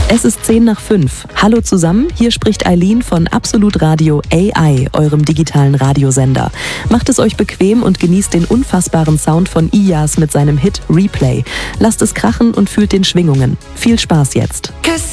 Es ist 10:05. Hallo zusammen, hier spricht Eileen von Absolut Radio AI, eurem digitalen Radiosender. Macht es euch bequem und genießt den unfassbaren Sound von Iyas mit seinem Hit Replay. Lasst es krachen und fühlt den Schwingungen. Viel Spaß jetzt.